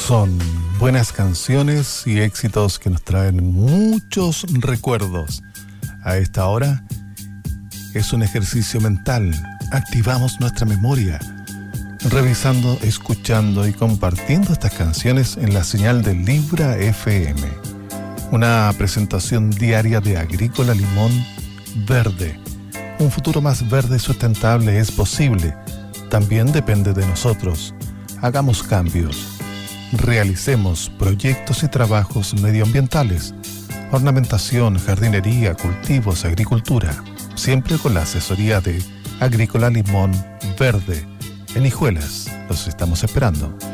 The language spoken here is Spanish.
Son buenas canciones y éxitos que nos traen muchos recuerdos. A esta hora es un ejercicio mental. Activamos nuestra memoria, revisando, escuchando y compartiendo estas canciones en la señal de Libra FM. Una presentación diaria de Agrícola Limón Verde. Un futuro más verde y sustentable es posible. También depende de nosotros. Hagamos cambios. Realicemos proyectos y trabajos medioambientales. Ornamentación, jardinería, cultivos, agricultura. Siempre con la asesoría de Agrícola Limón Verde. En Hijuelas, los estamos esperando.